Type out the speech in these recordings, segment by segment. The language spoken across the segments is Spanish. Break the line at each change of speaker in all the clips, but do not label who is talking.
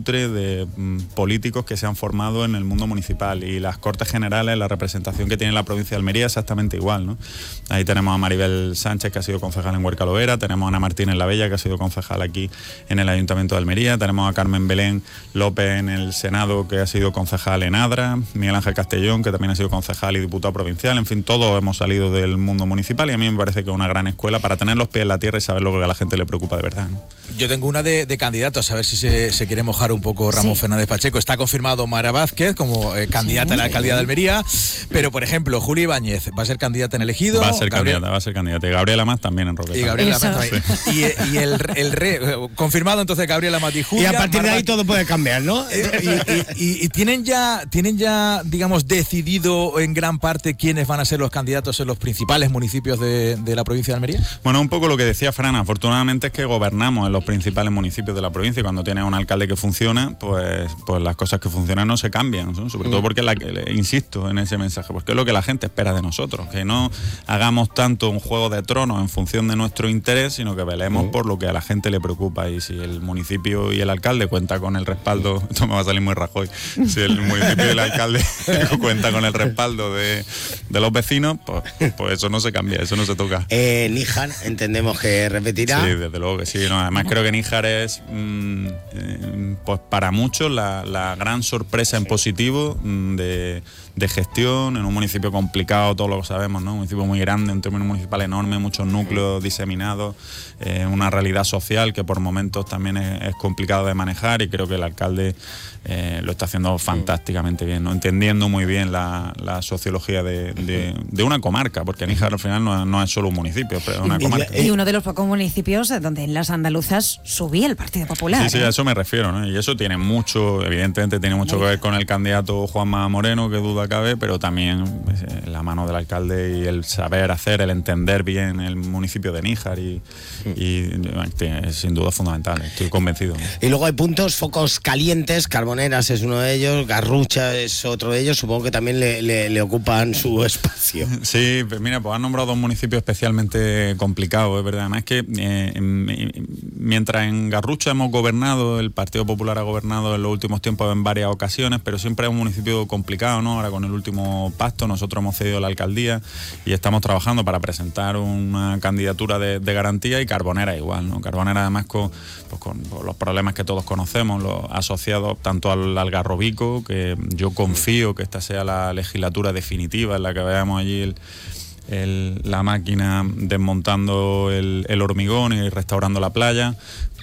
nutre de políticos que se han formado en el mundo municipal, y las Cortes Generales, la representación que tiene la provincia de Almería, exactamente igual, ¿no? Ahí tenemos a Maribel Sánchez, que ha sido concejal en Huerca Lovera, tenemos a Ana Martínez La Bella, que ha sido concejal aquí en el Ayuntamiento de Almería, tenemos a Carmen Belén López en el Senado, que ha sido concejal en Adra, Miguel Ángel Castellón, que también ha sido concejal y diputado provincial. En fin, todos hemos salido del mundo municipal, y a mí me parece que es una gran escuela para tener los pies en la tierra y saber lo que a la gente le preocupa de verdad, ¿no?
Yo tengo una de candidatos, a ver si se quiere mojar un poco Ramón Fernández Pacheco. Está confirmado Mara Vázquez como candidata a la alcaldía de Almería, pero por ejemplo, Julia Ibáñez va a ser candidata en el Ejido.
Va a ser candidata. Y Gabriela Amat también en Roqueta.
Y Gabriela Amat también. Y el confirmado entonces Gabriela Amat y Julia.
Y a partir de ahí todo puede cambiar, ¿no?
Y tienen ya, digamos, decidido en gran parte quiénes van a ser los candidatos en los principales municipios de la provincia de Almería.
Bueno, un poco lo que decía Fran, afortunadamente es que gobernamos en los principales municipios de la provincia, y cuando tienes un alcalde que funciona, pues las cosas que funcionan no se cambian, ¿no? Sobre todo porque, insisto en ese mensaje, porque es lo que la gente espera de nosotros, que no hagamos tanto un juego de tronos en función de nuestro interés, sino que velemos por lo que a la gente le preocupa. Y si el municipio y el alcalde cuenta con el respaldo, esto me va a salir muy Rajoy, si el municipio y el alcalde cuenta con el respaldo de los vecinos, pues eso no se cambia, eso no se toca.
Níjar, entendemos que repetirá.
Sí, desde luego que sí, ¿no? Además creo que Níjar es pues para muchos la gran sorpresa en positivo de gestión en un municipio complicado, todos lo sabemos, ¿no? Un municipio muy grande, un término municipal enorme, muchos núcleos diseminados, una realidad social que por momentos también es complicado de manejar, y creo que el alcalde lo está haciendo fantásticamente bien, ¿no? Entendiendo muy bien la sociología de una comarca, porque Níjar al final no es solo un municipio, pero es una comarca.
Y uno de los pocos municipios donde en las andaluzas subía el Partido Popular.
Sí, a eso me refiero, ¿no? Y eso tiene mucho, evidentemente tiene mucho que ver con el candidato Juanma Moreno, que duda cabe, pero también la mano del alcalde y el saber hacer, el entender bien el municipio de Níjar, y es sin duda fundamental, estoy convencido, ¿no?
Y luego hay focos calientes, Carboneras es uno de ellos, Garrucha es otro de ellos, supongo que también le ocupan su espacio.
Sí, pues mira, pues han nombrado dos municipios especialmente complicados, es verdad. Además que mientras en Garrucha hemos gobernado, el Partido Popular ha gobernado en los últimos tiempos en varias ocasiones, pero siempre es un municipio complicado, ¿no? Ahora con el último pacto nosotros hemos cedido la alcaldía y estamos trabajando para presentar una candidatura de garantía, y Carbonera igual, ¿no? Carbonera además con los problemas que todos conocemos, los asociados tanto al Algarrobico, que yo confío que esta sea la legislatura definitiva en la que veamos allí la máquina desmontando el hormigón y restaurando la playa,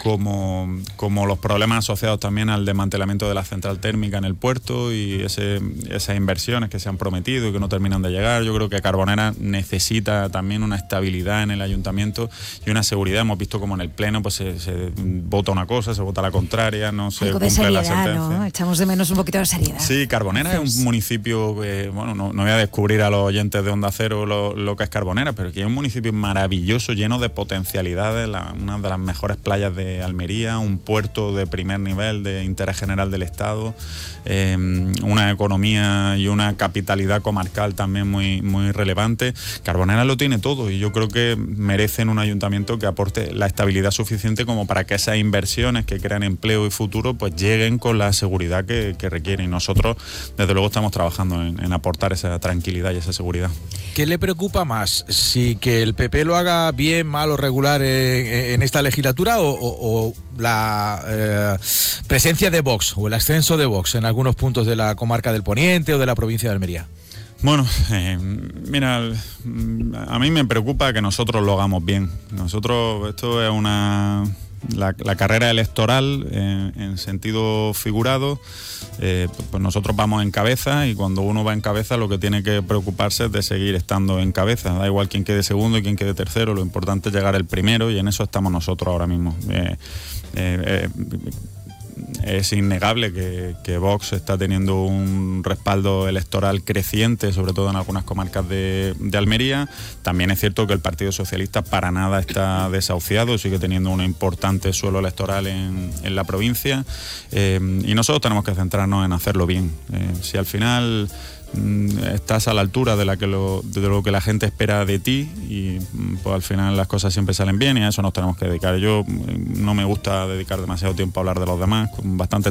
como los problemas asociados también al desmantelamiento de la central térmica en el puerto y esas inversiones que se han prometido y que no terminan de llegar. Yo creo que Carbonera necesita también una estabilidad en el ayuntamiento y una seguridad. Hemos visto como en el pleno pues se vota una cosa, se vota la contraria, no se cumple la sentencia,
¿no? Echamos de menos un poquito de seriedad.
Sí, Carbonera es un municipio que, bueno, no voy a descubrir a los oyentes de Onda Cero lo que es Carbonera, pero que es un municipio maravilloso, lleno de potencialidades, una de las mejores playas de Almería, un puerto de primer nivel de interés general del Estado, una economía y una capitalidad comarcal también muy, muy relevante. Carbonera lo tiene todo y yo creo que merecen un ayuntamiento que aporte la estabilidad suficiente como para que esas inversiones que crean empleo y futuro pues lleguen con la seguridad que requieren. Y nosotros desde luego estamos trabajando en aportar esa tranquilidad y esa seguridad.
¿Qué le preocupa más? ¿Si que el PP lo haga bien, mal o regular en esta legislatura o la presencia de Vox o el ascenso de Vox en algunos puntos de la comarca del Poniente o de la provincia de Almería?
Bueno, mira, a mí me preocupa que nosotros lo hagamos bien. Esto es la carrera electoral en sentido figurado, pues nosotros vamos en cabeza y cuando uno va en cabeza lo que tiene que preocuparse es de seguir estando en cabeza. Da igual quién quede segundo y quién quede tercero, lo importante es llegar el primero y en eso estamos nosotros ahora mismo. Es innegable que Vox está teniendo un respaldo electoral creciente, sobre todo en algunas comarcas de Almería. También es cierto que el Partido Socialista para nada está desahuciado, sigue teniendo un importante suelo electoral en la provincia, y nosotros tenemos que centrarnos en hacerlo bien. Si al final estás a la altura de lo que la gente espera de ti y pues al final las cosas siempre salen bien y a eso nos tenemos que dedicar. Yo no me gusta dedicar demasiado tiempo a hablar de los demás, con bastante